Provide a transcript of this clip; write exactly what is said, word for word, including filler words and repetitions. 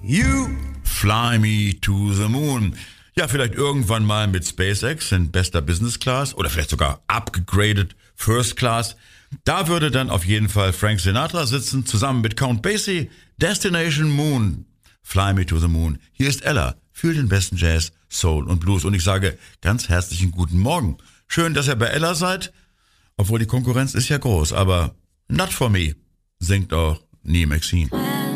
You fly me to the moon. Ja, vielleicht irgendwann mal mit SpaceX in bester Business Class oder vielleicht sogar upgraded First Class. Da würde dann auf jeden Fall Frank Sinatra sitzen, zusammen mit Count Basie. Destination Moon. Fly me to the moon. Hier ist Ella für den besten Jazz, Soul und Blues. Und ich sage ganz herzlichen guten Morgen. Schön, dass ihr bei Ella seid. Obwohl die Konkurrenz ist ja groß, aber not for me, singt auch Nie Maxine.